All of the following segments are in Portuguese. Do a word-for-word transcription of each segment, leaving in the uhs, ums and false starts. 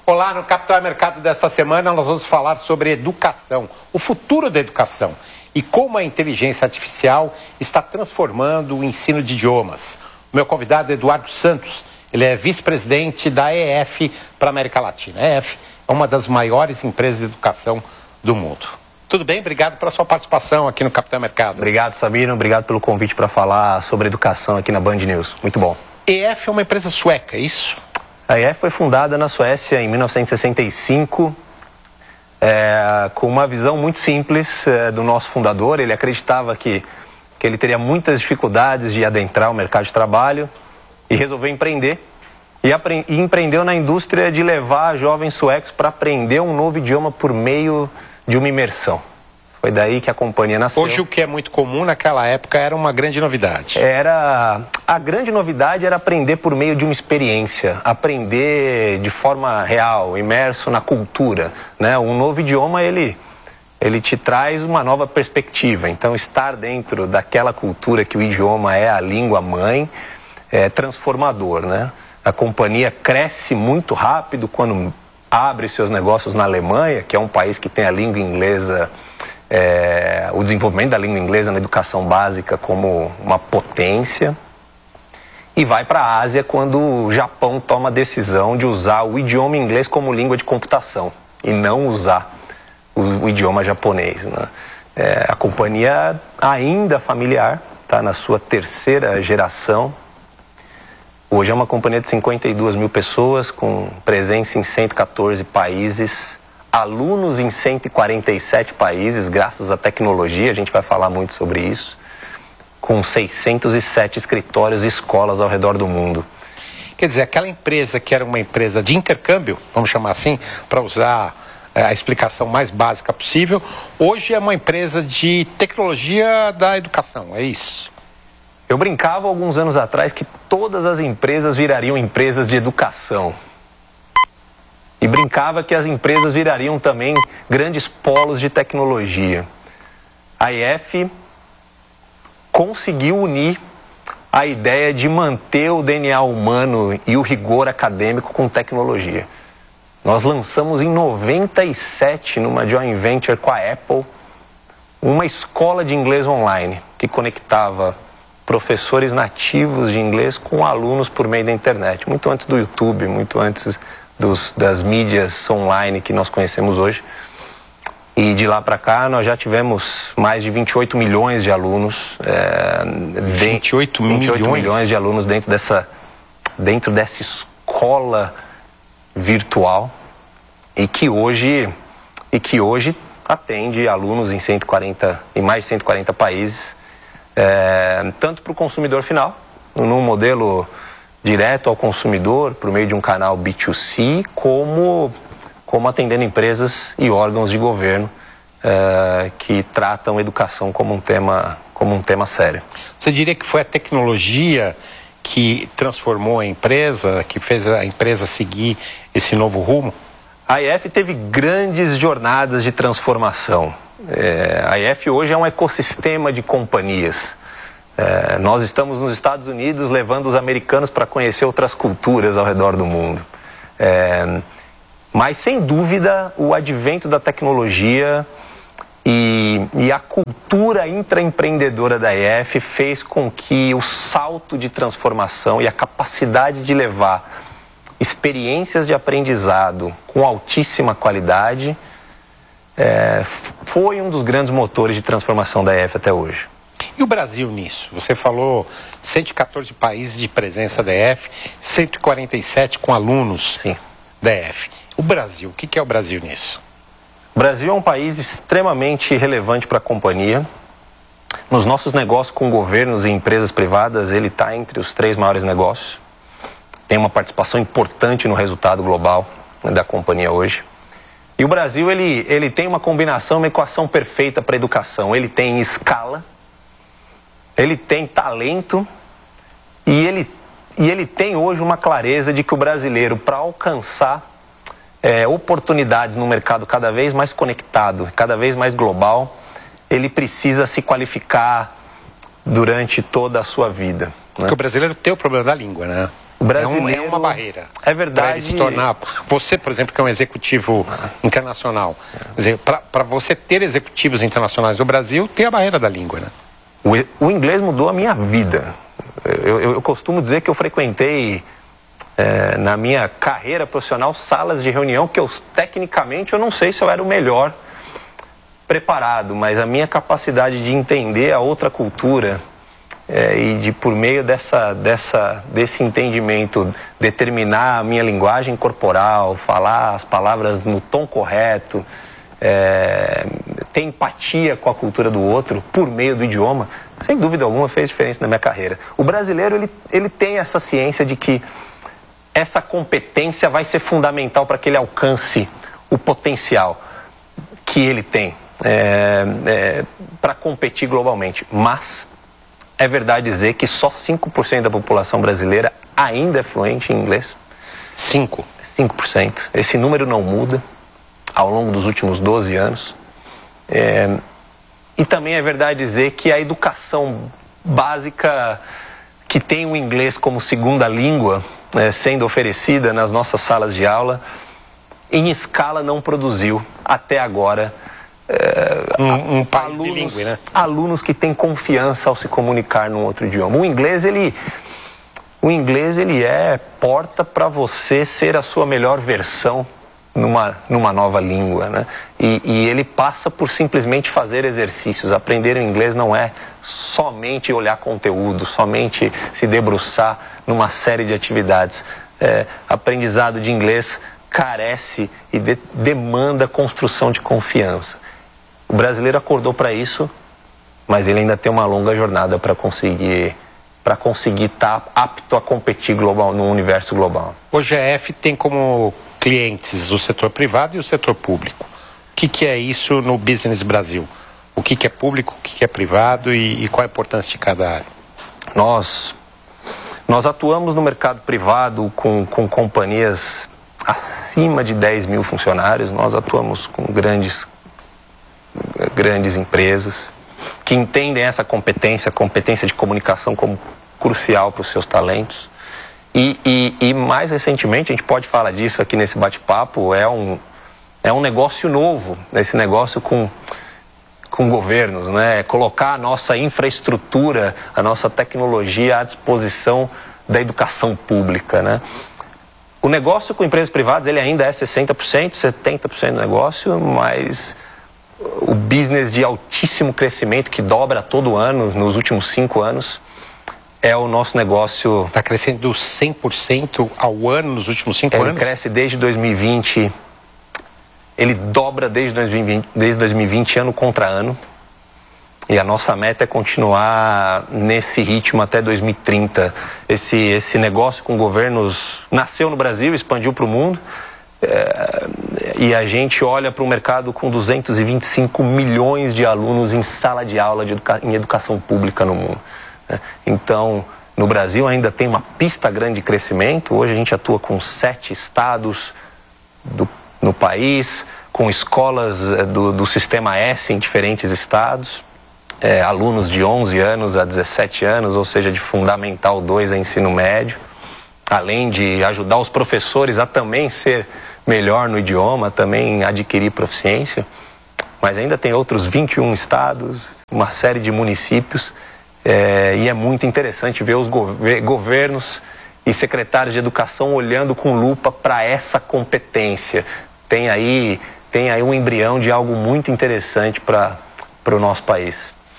Olá, no Capital Mercado desta semana nós vamos falar sobre educação, o futuro da educação e como a inteligência artificial está transformando o ensino de idiomas. O meu convidado é Eduardo Santos, ele é vice-presidente da E F para a América Latina. A E F é uma das maiores empresas de educação do mundo. Tudo bem? Obrigado pela sua participação aqui no Capital Mercado. Obrigado, Sabino. Obrigado pelo convite para falar sobre educação aqui na Band News. Muito bom. E F é uma empresa sueca, é isso? A E F foi fundada na Suécia em mil novecentos e sessenta e cinco, é, com uma visão muito simples é, do nosso fundador. Ele acreditava que, que ele teria muitas dificuldades de adentrar o mercado de trabalho e resolveu empreender. E, apre e empreendeu na indústria de levar jovens suecos para aprender um novo idioma por meio de uma imersão. Foi daí que a companhia nasceu. Hoje o que é muito comum naquela época era uma grande novidade. Era... A grande novidade era aprender por meio de uma experiência, aprender de forma real, imerso na cultura, né? Um novo idioma, ele, ele te traz uma nova perspectiva. Então, estar dentro daquela cultura que o idioma é a língua mãe é transformador, né? A companhia cresce muito rápido quando abre seus negócios na Alemanha, que é um país que tem a língua inglesa... É, o desenvolvimento da língua inglesa na educação básica como uma potência, e vai para a Ásia quando o Japão toma a decisão de usar o idioma inglês como língua de computação e não usar o, o idioma japonês, né? É, a companhia ainda familiar, está na sua terceira geração. Hoje é uma companhia de cinquenta e duas mil pessoas, com presença em cento e quatorze países, alunos em cento e quarenta e sete países, graças à tecnologia, a gente vai falar muito sobre isso, com seiscentos e sete escritórios e escolas ao redor do mundo. Quer dizer, aquela empresa que era uma empresa de intercâmbio, vamos chamar assim, para usar é, a explicação mais básica possível, hoje é uma empresa de tecnologia da educação, é isso? Eu brincava alguns anos atrás que todas as empresas virariam empresas de educação. E brincava que as empresas virariam também grandes polos de tecnologia. A E F conseguiu unir a ideia de manter o D N A humano e o rigor acadêmico com tecnologia. Nós lançamos em noventa e sete, numa joint venture com a Apple, uma escola de inglês online que conectava professores nativos de inglês com alunos por meio da internet. Muito antes do YouTube, muito antes... Dos, das mídias online que nós conhecemos hoje. E de lá para cá nós já tivemos mais de vinte e oito milhões de alunos. É, vinte e oito milhões de alunos dentro dessa, dentro dessa escola virtual e que hoje, e que hoje atende alunos em, cento e quarenta, em mais de cento e quarenta países, é, tanto para o consumidor final, num modelo direto ao consumidor, por meio de um canal B dois C, como, como atendendo empresas e órgãos de governo uh, que tratam educação como um tema, como um tema sério. Você diria que foi a tecnologia que transformou a empresa, que fez a empresa seguir esse novo rumo? A E F teve grandes jornadas de transformação. É, a E F hoje é um ecossistema de companhias. É, nós estamos nos Estados Unidos levando os americanos para conhecer outras culturas ao redor do mundo. É, mas, sem dúvida, o advento da tecnologia e, e a cultura intraempreendedora da E F fez com que o salto de transformação e a capacidade de levar experiências de aprendizado com altíssima qualidade é, foi um dos grandes motores de transformação da E F até hoje. E o Brasil nisso? Você falou cento e quatorze países de presença da E F, cento e quarenta e sete com alunos Sim. da E F. O Brasil, o que é o Brasil nisso? O Brasil é um país extremamente relevante para a companhia. Nos nossos negócios com governos e empresas privadas, ele está entre os três maiores negócios. Tem uma participação importante no resultado global, né, da companhia hoje. E o Brasil, ele, ele tem uma combinação, uma equação perfeita para a educação. Ele tem escala, ele tem talento e ele, e ele tem hoje uma clareza de que o brasileiro, para alcançar é, oportunidades no mercado cada vez mais conectado, cada vez mais global, ele precisa se qualificar durante toda a sua vida, né? Porque o brasileiro tem o problema da língua, né? O brasileiro... É, um, é uma barreira. É verdade. Para ele se tornar... Você, por exemplo, que é um executivo internacional, para você ter executivos internacionais no Brasil, tem a barreira da língua, né? O, o inglês mudou a minha vida. Eu, eu, eu costumo dizer que eu frequentei, é, na minha carreira profissional, salas de reunião que eu, tecnicamente, eu não sei se eu era o melhor preparado, mas a minha capacidade de entender a outra cultura... É, e de, por meio dessa, dessa, desse entendimento, determinar a minha linguagem corporal, falar as palavras no tom correto, é, ter empatia com a cultura do outro, por meio do idioma, sem dúvida alguma fez diferença na minha carreira. O brasileiro, ele, ele tem essa ciência de que essa competência vai ser fundamental para que ele alcance o potencial que ele tem é, é, para competir globalmente, mas... É verdade dizer que só cinco por cento da população brasileira ainda é fluente em inglês. cinco? cinco por cento. Esse número não muda ao longo dos últimos doze anos. É... E também é verdade dizer que a educação básica que tem o inglês como segunda língua, né, sendo oferecida nas nossas salas de aula, em escala não produziu até agora... É, um, um país alunos, bilíngue, né? Alunos que têm confiança ao se comunicar num outro idioma. O inglês, ele, o inglês, ele é porta para você ser a sua melhor versão numa, numa nova língua, né? E, e ele passa por simplesmente fazer exercícios. Aprender o inglês não é somente olhar conteúdo, somente se debruçar numa série de atividades. É, aprendizado de inglês carece e de, demanda construção de confiança. O brasileiro acordou para isso, mas ele ainda tem uma longa jornada para conseguir para conseguir estar apto a competir global, no universo global. O G F tem como clientes o setor privado e o setor público. O que, que é isso no Business Brasil? O que, que é público, o que, que é privado e, e qual a importância de cada área? Nós, nós atuamos no mercado privado com, com companhias acima de dez mil funcionários. Nós atuamos com grandes grandes empresas que entendem essa competência, competência de comunicação como crucial para os seus talentos. E, e, e mais recentemente, a gente pode falar disso aqui nesse bate-papo, é um, é um negócio novo, esse negócio com, com governos, né? Colocar a nossa infraestrutura, a nossa tecnologia à disposição da educação pública, né? O negócio com empresas privadas, ele ainda é sessenta por cento, setenta por cento do negócio, mas... o business de altíssimo crescimento, que dobra todo ano, nos últimos cinco anos, é o nosso negócio... Está crescendo cem por cento ao ano nos últimos cinco ele anos? Ele cresce desde dois mil e vinte, ele dobra desde dois mil e vinte, desde dois mil e vinte, ano contra ano. E a nossa meta é continuar nesse ritmo até dois mil e trinta. Esse, esse negócio com governos nasceu no Brasil, expandiu para o mundo. É, e a gente olha para um mercado com duzentos e vinte e cinco milhões de alunos em sala de aula de educa em educação pública no mundo, né? Então, no Brasil ainda tem uma pista grande de crescimento. Hoje a gente atua com sete estados do, no país, com escolas do, do Sistema S em diferentes estados, é, alunos de onze anos a dezessete anos, ou seja, de Fundamental dois a ensino médio, além de ajudar os professores a também ser melhor no idioma, também adquirir proficiência. Mas ainda tem outros vinte e um estados, uma série de municípios, é, e é muito interessante ver os gover governos e secretários de educação olhando com lupa para essa competência. Tem aí, tem aí um embrião de algo muito interessante para o nosso país.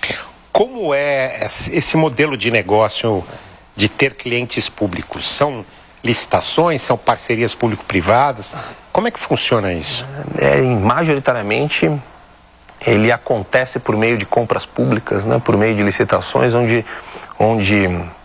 Como é esse modelo de negócio de ter clientes públicos? São licitações, são parcerias público-privadas? Como é que funciona isso? É, majoritariamente, ele acontece por meio de compras públicas, né, por meio de licitações, onde, onde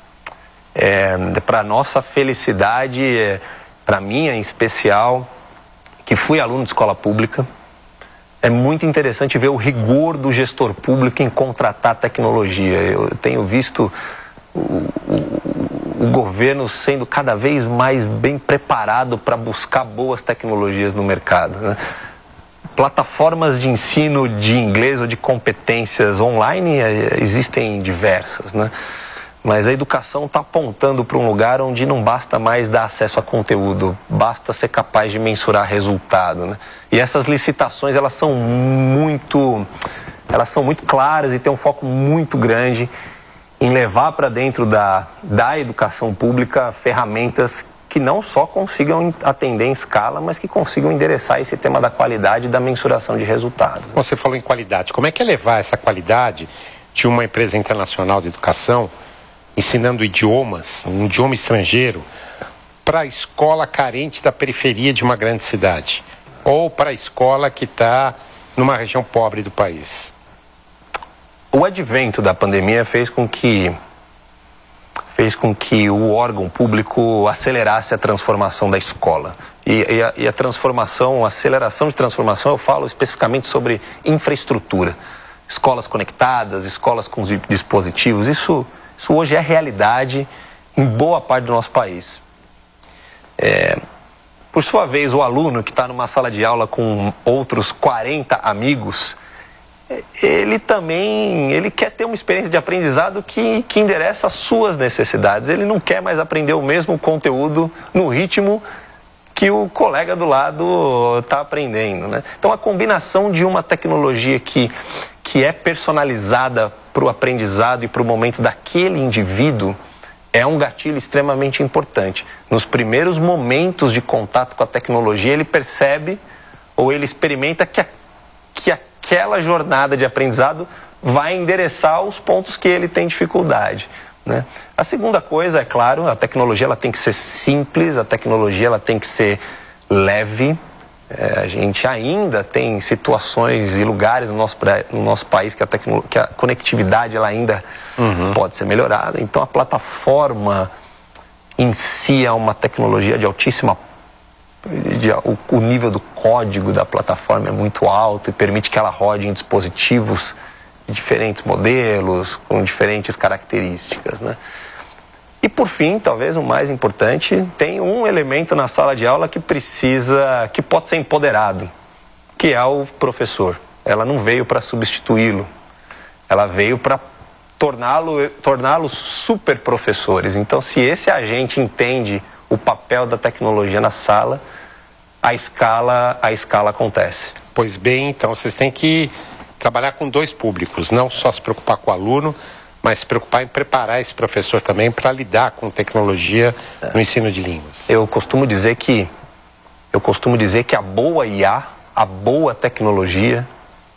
é, para nossa felicidade, é, para minha em especial, que fui aluno de escola pública, é muito interessante ver o rigor do gestor público em contratar tecnologia. Eu tenho visto o, o, o governo sendo cada vez mais bem preparado para buscar boas tecnologias no mercado, né? Plataformas de ensino de inglês ou de competências online existem diversas, né? Mas a educação está apontando para um lugar onde não basta mais dar acesso a conteúdo, basta ser capaz de mensurar resultado, né? E essas licitações, elas são muito, elas são muito claras e têm um foco muito grande em levar para dentro da, da educação pública ferramentas que não só consigam atender em escala, mas que consigam endereçar esse tema da qualidade e da mensuração de resultados. Você falou em qualidade. Como é que é levar essa qualidade de uma empresa internacional de educação, ensinando idiomas, um idioma estrangeiro, para a escola carente da periferia de uma grande cidade? Ou para a escola que está numa região pobre do país? O advento da pandemia fez com que, fez com que o órgão público acelerasse a transformação da escola. E, e, a, e a transformação, a aceleração de transformação, eu falo especificamente sobre infraestrutura. Escolas conectadas, escolas com dispositivos, isso, isso hoje é realidade em boa parte do nosso país. É, por sua vez, o aluno que está numa sala de aula com outros quarenta amigos, ele também ele quer ter uma experiência de aprendizado que, que endereça as suas necessidades. Ele não quer mais aprender o mesmo conteúdo no ritmo que o colega do lado está aprendendo, né? Então, a combinação de uma tecnologia que, que é personalizada para o aprendizado e para o momento daquele indivíduo é um gatilho extremamente importante. Nos primeiros momentos de contato com a tecnologia, ele percebe ou ele experimenta que, a, que aquela jornada de aprendizado vai endereçar os pontos que ele tem dificuldade, né? A segunda coisa, é claro, a tecnologia ela tem que ser simples, a tecnologia ela tem que ser leve. É, a gente ainda tem situações e lugares no nosso, no nosso país que a, tecno, que a conectividade ela ainda uhum. pode ser melhorada. Então a plataforma em si é uma tecnologia de altíssima... De, o, o nível do código da plataforma é muito alto e permite que ela rode em dispositivos de diferentes modelos, com diferentes características, né? E por fim, talvez o mais importante, tem um elemento na sala de aula que precisa, que pode ser empoderado, que é o professor. Ela não veio para substituí-lo, ela veio para torná-lo, torná-los super professores. Então, se esse agente entende o papel da tecnologia na sala, a escala, a escala acontece. Pois bem, então vocês têm que trabalhar com dois públicos, não só se preocupar com o aluno, mas se preocupar em preparar esse professor também para lidar com tecnologia no ensino de línguas. Eu costumo dizer que eu costumo dizer que a boa I A, a boa tecnologia,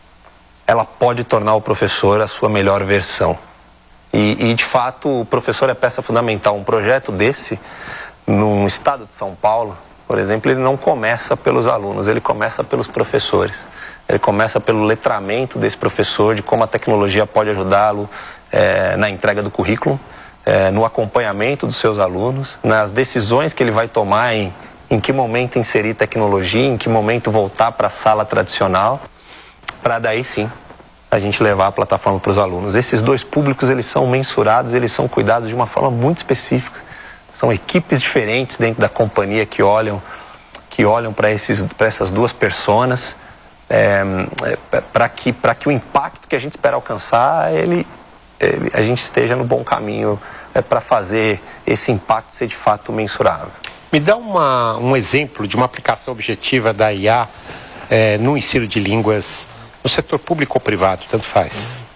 ela pode tornar o professor a sua melhor versão. E, e de fato, o professor é peça fundamental. Um projeto desse, no estado de São Paulo, por exemplo, ele não começa pelos alunos, ele começa pelos professores. Ele começa pelo letramento desse professor, de como a tecnologia pode ajudá-lo é, na entrega do currículo, é, no acompanhamento dos seus alunos, nas decisões que ele vai tomar em, em que momento inserir tecnologia, em que momento voltar para a sala tradicional, para daí sim a gente levar a plataforma para os alunos. Esses dois públicos, eles são mensurados, eles são cuidados de uma forma muito específica. São equipes diferentes dentro da companhia que olham, que olham para esses, para essas duas personas, é, é, para que, para que o impacto que a gente espera alcançar, ele, ele, a gente esteja no bom caminho é, para fazer esse impacto ser de fato mensurável. Me dá uma, um exemplo de uma aplicação objetiva da I A é, no ensino de línguas, no setor público ou privado, tanto faz.